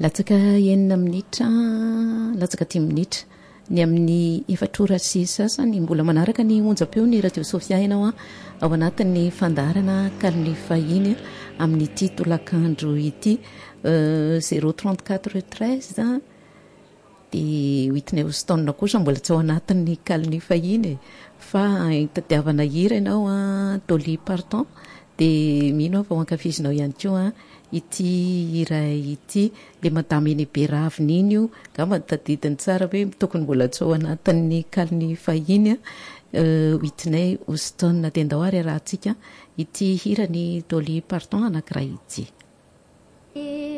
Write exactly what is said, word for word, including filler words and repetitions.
latsaka enina minitra latsaka dimy minitra ny amin'ny efatrora sy sasany mbola manaraka ny onjam-peo ny radio Sofia ianao a ao anatin'ny fandaharana kaliny fahiny amin'ny ity tolakandro ity zéro trente-quatre treize dia huitney Houston kosa mbola tsy ao anatin'ny kaliny fahiny fa itadiavana hira ianao a Dolly Parton dia mino fa ankafizinao ihany koa ity hira ity le madame eny Beraviny io ngamba tadidiny tsara hoe tokony mbola tsy ao anatin'ny kaliny fahiny Whitney Houston dia andao ary rahantsika ity hira ny Dolly Parton anankiray ity.